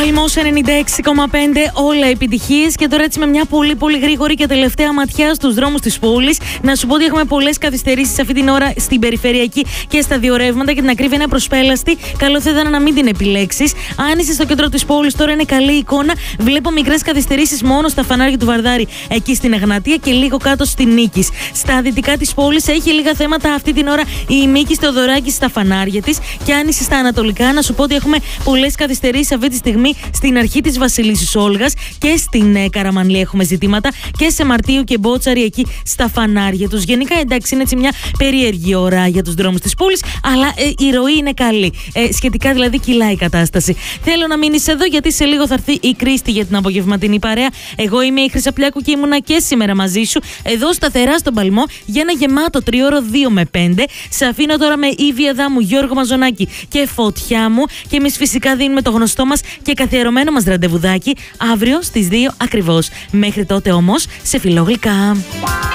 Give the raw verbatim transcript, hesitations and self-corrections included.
Αλμός ενενήντα έξι κόμμα πέντε, όλα επιτυχίες. Και τώρα έτσι με μια πολύ πολύ γρήγορη και τελευταία ματιά στους δρόμους της πόλης. Να σου πω ότι έχουμε πολλές καθυστερήσεις αυτή την ώρα στην περιφερειακή και στα δύο ρεύματα. Και την ακρίβεια είναι απροσπέλαστη. Καλό θα ήταν να μην την επιλέξεις. Αν είσαι στο κέντρο της πόλης, τώρα είναι καλή εικόνα. Βλέπω μικρές καθυστερήσεις μόνο στα φανάρια του Βαρδάρη, εκεί στην Εγνατία και λίγο κάτω στη Νίκης. Στα δυτικά της πόλης έχει λίγα θέματα αυτή την ώρα η Μίκης Θεοδωράκης στα φανάρια της. Και αν είσαι στα ανατολικά, να σου πω ότι έχουμε πολλές καθυστερήσεις αυτή τη στιγμή στην αρχή της Βασιλίσσης Όλγας και στην ε, Καραμανλή έχουμε ζητήματα και σε Μαρτίου και Μπότσαρη εκεί στα φανάρια τους. Γενικά εντάξει, είναι έτσι μια περίεργη ώρα για τους δρόμους της πόλης, αλλά ε, η ροή είναι καλή. Ε, σχετικά δηλαδή κυλάει η κατάσταση. Θέλω να μείνεις εδώ γιατί σε λίγο θα έρθει η Κρίστη για την απογευματινή παρέα. Εγώ είμαι η Χρυσαπλιάκου και ήμουνα και σήμερα μαζί σου εδώ σταθερά στον Παλμό για ένα γεμάτο τριώρο δύο με πέντε. Σε αφήνω τώρα με Ήβη Αδάμου, Γιώργο Μαζονάκη και Φωτιά μου και εμείς φυσικά δίνουμε το γνωστό μας και καθιερωμένο μας ραντεβουδάκι αύριο στις δύο ακριβώς. Μέχρι τότε όμως σε φιλόγλυκα.